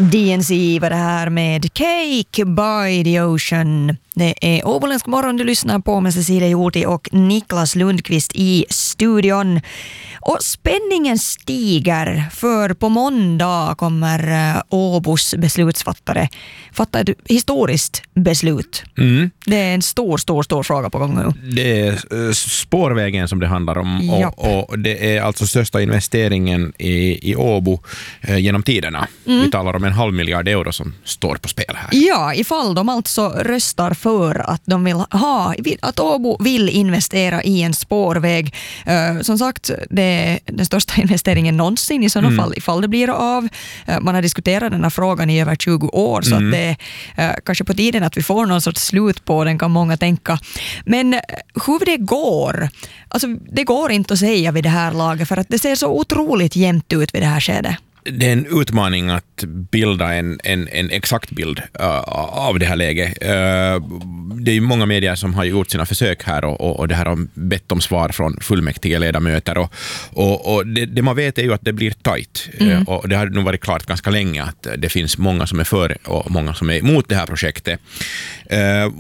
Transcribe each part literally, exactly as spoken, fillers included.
D N C var det här med Cake by the Ocean. Det är Åboländsk morgon du lyssnar på med Cecilia Jorti och Niklas Lundqvist i studion. Och spänningen stiger för på måndag kommer Åbos beslutsfattare fatta ett historiskt beslut. Mm. Det är en stor, stor, stor fråga på gång nu. Det är spårvägen som det handlar om och, och det är alltså största investeringen i, i Åbo eh, genom tiderna. Mm. Vi talar om en halv miljard euro som står på spel här. Ja, ifall de alltså röstar för att de vill ha, att Åbo vill investera i en spårväg. Uh, som sagt, det är den största investeringen någonsin i sådana mm. fall, ifall det blir av. Uh, man har diskuterat den här frågan i över tjugo år så mm. att det är uh, kanske på tiden att vi får någon sorts slut på den, kan många tänka. Men uh, hur det går, alltså det går inte att säga vid det här laget för att det ser så otroligt jämnt ut vid det här skedet. Det är en utmaning att bilda en, en, en exakt bild uh, av det här läget. Uh, det är ju många medier som har gjort sina försök här och, och, och det här har bett om svar från fullmäktige ledamöter och, och, och det, det man vet är ju att det blir tajt. Mm. Uh, och det har nog varit klart ganska länge att det finns många som är för och många som är emot det här projektet. Uh,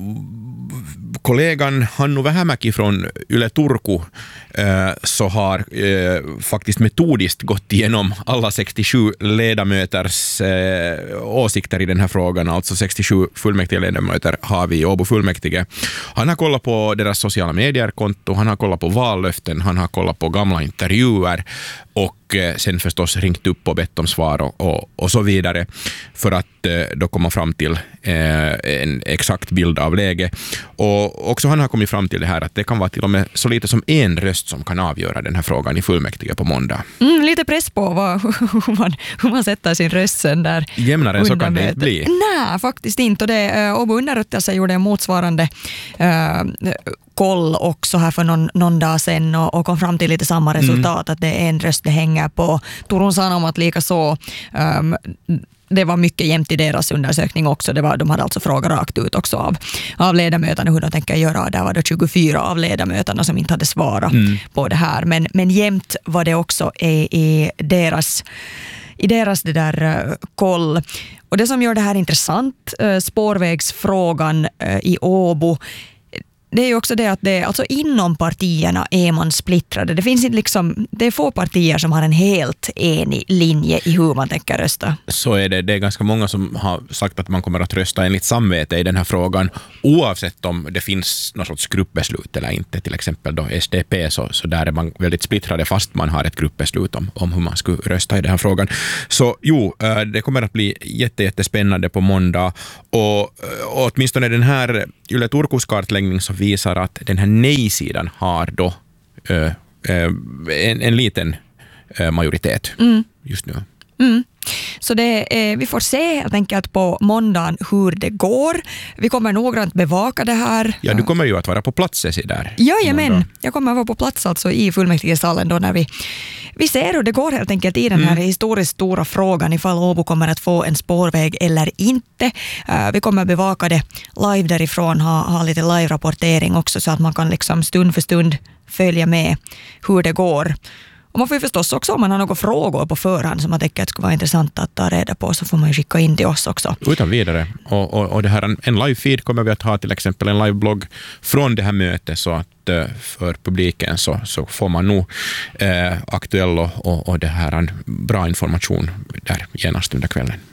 kollegan Hannu Vähämäki från Yle Turku eh, så har eh, faktiskt metodiskt gått igenom alla sextiosju ledamöters eh, åsikter i den här frågan. Alltså sextiosju fullmäktige ledamöter har vi i Åbo fullmäktige. Han har kollat på deras sociala medier-konto, han har kollat på vallöften, han har kollat på gamla intervjuer och eh, sen förstås ringt upp och bett om svar och, och, och så vidare för att eh, då komma fram till eh, en exakt bild av läget. Och också han har kommit fram till det här att det kan vara till och med så lite som en röst som kan avgöra den här frågan i fullmäktige på måndag. Mm, lite press på vad, hur, man, hur man sätter sin röst sen där. Jämnare så kan det inte bli. Nej, faktiskt inte. Och det, Åbo underrättelse gjorde en motsvarande äh, koll också här för någon, någon dag sedan och, och kom fram till lite samma resultat mm. att det är en röst det hänger på. Turun Sanomat lika så. Um, det var mycket jämnt i deras undersökning också. Det var, de hade alltså frågat rakt ut också av, av ledamöterna hur de tänker göra. Där var det tjugofyra av ledamöterna som inte hade svarat mm. på det här. Men, men jämnt var det också i, i deras, i deras det där uh, koll. Och det som gör det här intressant, uh, spårvägsfrågan uh, i Åbo, det är ju också det att det, alltså inom partierna är man splittrade. Det finns inte liksom, det är få partier som har en helt enig linje i hur man tänker rösta. Så är det. Det är ganska många som har sagt att man kommer att rösta enligt samvete i den här frågan, oavsett om det finns något sorts gruppbeslut eller inte. Till exempel då S D P, så, så där är man väldigt splittrade fast man har ett gruppbeslut om, om hur man skulle rösta i den här frågan. Så jo, det kommer att bli jätte, jättespännande på måndag och, och åtminstone den här Yle Turkus kartläggning så visar att den här nej-sidan har då äh, äh, en, en liten äh, majoritet mm. just nu. Mm. Så det, eh, vi får se helt enkelt på måndagen hur det går. Vi kommer noggrant bevaka det här. Ja, du kommer ju att vara på plats i där. Jajamän, jag kommer att vara på plats alltså i fullmäktigesalen då när vi, vi ser hur det går helt enkelt i den här mm. historiskt stora frågan ifall Åbo kommer att få en spårväg eller inte. Uh, vi kommer att bevaka det live därifrån, ha, ha lite live-rapportering också så att man kan liksom stund för stund följa med hur det går. Och man får ju förstås också, om man har några frågor på förhand som man tycker att skulle vara intressant att ta reda på, så får man ju skicka in till oss också. Utan vidare. Och, och, och det här, en live-feed kommer vi att ha, till exempel en live-blogg från det här mötet, så att för publiken så, så får man nog eh, aktuell och, och, och det här en bra information där genast under kvällen.